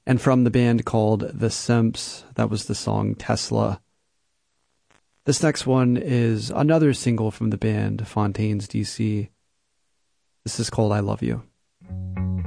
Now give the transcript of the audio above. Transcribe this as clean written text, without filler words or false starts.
And from the band called The Simps, that was the song Tesla. This next one is another single from the band Fontaines DC. This is called I Love You.